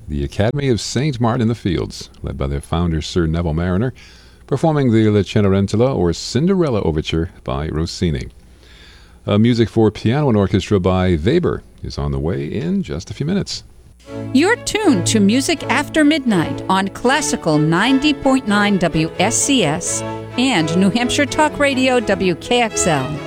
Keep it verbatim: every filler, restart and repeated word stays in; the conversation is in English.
the Academy of Saint Martin in the Fields, led by their founder, Sir Neville Mariner, performing the La Cenerentola, or Cinderella Overture by Rossini. Uh, music for piano and orchestra by Weber is on the way in just a few minutes. You're tuned to Music After Midnight on Classical ninety point nine W S C S and New Hampshire Talk Radio W K X L.